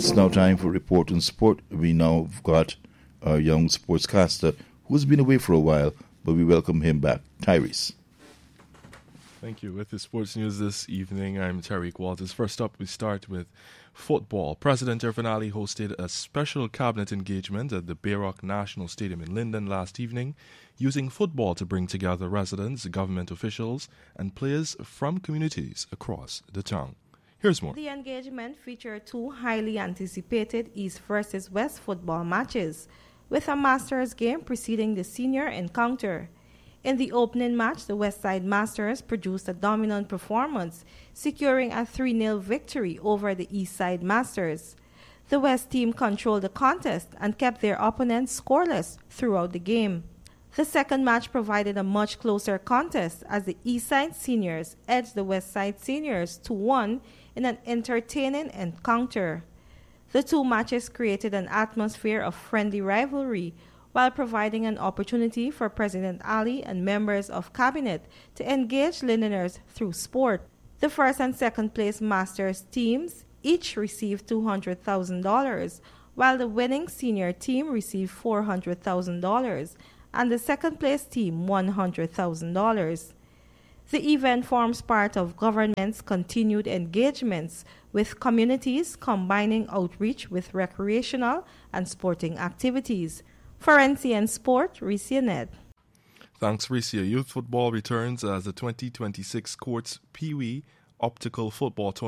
It's now time for Report on Sport. We now have got our young sportscaster who's been away for a while, but we welcome him back. Tyrese. Thank you. With the sports news this evening, I'm Tariq Walters. First up, we start with football. President Irvin Ali hosted a special cabinet engagement at the Bayrock National Stadium in Linden last evening, using football to bring together residents, government officials, and players from communities across the town. Here's more. The engagement featured two highly anticipated East versus West football matches, with a Masters game preceding the senior encounter. In the opening match, the Westside Masters produced a dominant performance, securing a 3-0 victory over the Eastside Masters. The West team controlled the contest and kept their opponents scoreless throughout the game. The second match provided a much closer contest as the Eastside Seniors edged the Westside Seniors 2-1 in an entertaining encounter. The two matches created an atmosphere of friendly rivalry while providing an opportunity for President Ali and members of cabinet to engage Lindeners through sport. The first and second place Masters teams each received $200,000, while the winning senior team received $400,000 and the second place team $100,000. The event forms part of government's continued engagements with communities, combining outreach with recreational and sporting activities. For NCN Sport, Ricia Ned. Thanks, Ricia. Youth football returns as the 2026 Courts Pee Wee Optical Football Tournament